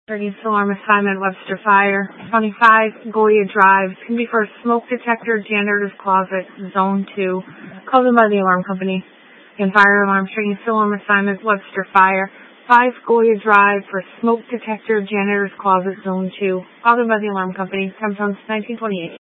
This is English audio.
Emergency alarm assignment, Webster Fire. 25 Goya Drive. Can be for smoke detector, janitor's closet, zone 2. Called in by the alarm company. And fire alarm, emergency alarm assignment, Webster Fire. 5 Goya Drive for smoke detector, janitor's closet, zone 2. Called in by the alarm company. Time zone 1928.